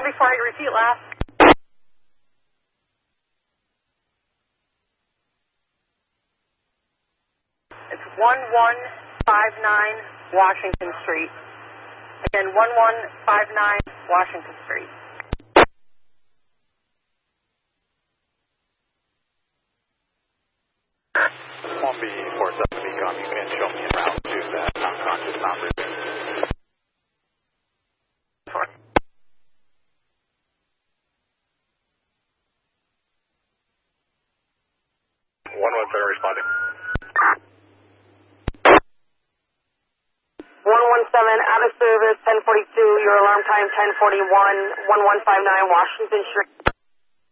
one before I repeat last. It's 1159 Washington Street. Again, 1159 Washington Street. 1B47 Beacon, you can show me around to that unconscious non-breathing. 117 responding. 117 out of service, 1042, your alarm time 1041, 1159 Washington Street.